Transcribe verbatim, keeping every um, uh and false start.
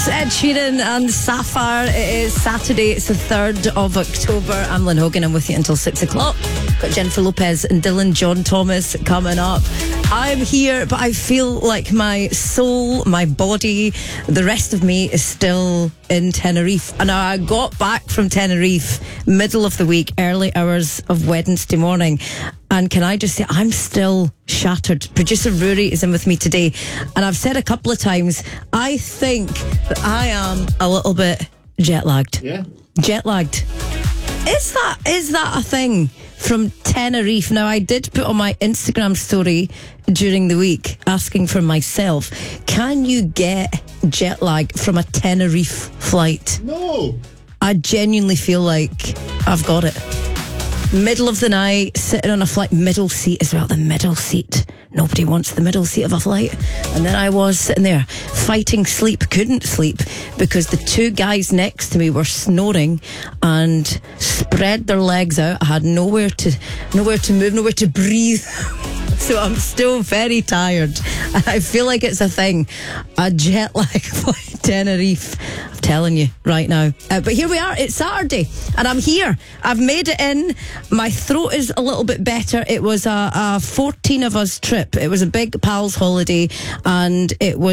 Ed Sheeran and Sapphire. It is Saturday, it's the third of October. I'm Lynn Hogan, I'm with you until six o'clock. Got Jennifer Lopez and Dylan John Thomas coming up. I'm here, but I feel like my soul, my body, the rest of me is still in Tenerife. And I got back from Tenerife middle of the week, early hours of Wednesday morning. And can I just say, I'm still shattered. Producer Rory is in with me today. And I've said a couple of times, I think that I am a little bit jet lagged. Yeah. Jet lagged. Is that is that a thing from Tenerife? Now, I did put on my Instagram story during the week asking for myself, can you get jet lag from a Tenerife flight? No. I genuinely feel like I've got it. Middle of the night, sitting on a flight, middle seat as well, the middle seat. Nobody wants the middle seat of a flight. And then I was sitting there, fighting sleep, couldn't sleep, because the two guys next to me were snoring and spread their legs out. I had nowhere to, nowhere to move, nowhere to breathe. So I'm still very tired. And I feel like it's a thing. A jet lag flight, Tenerife. I'm telling you right now. Uh, but here we are. It's Saturday. And I'm here. I've made it in. My throat is a little bit better. It was a, a fourteen of us trip. It was a big pals holiday. And it was